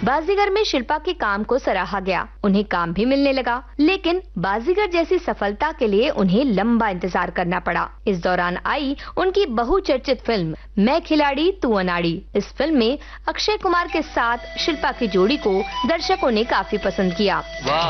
बाजीगर में शिल्पा के काम को सराहा गया, उन्हें काम भी मिलने लगा, लेकिन बाजीगर जैसी सफलता के लिए उन्हें लंबा इंतजार करना पड़ा। इस दौरान आई उनकी बहुचर्चित फिल्म मैं खिलाड़ी तू अनाड़ी। इस फिल्म में अक्षय कुमार के साथ शिल्पा की जोड़ी को दर्शकों ने काफी पसंद किया।